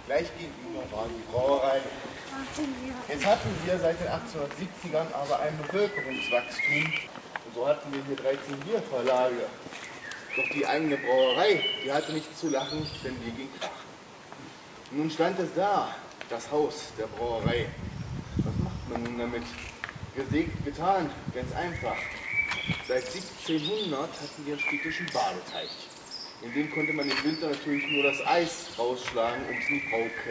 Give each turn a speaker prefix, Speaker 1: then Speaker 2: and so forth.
Speaker 1: Gleich gegenüber war die Brauerei. Jetzt hatten wir seit den 1870ern aber ein Bevölkerungswachstum. Und so hatten wir hier 13 Bierverlage. Doch die eigene Brauerei, die hatte nichts zu lachen, denn die ging krach. Nun stand es da, das Haus der Brauerei. Was macht man nun damit? Gesägt, getan, ganz einfach. Seit 1700 hatten wir einen städtischen Badeteich. In dem konnte man im Winter natürlich nur das Eis rausschlagen, um es in die Braukeller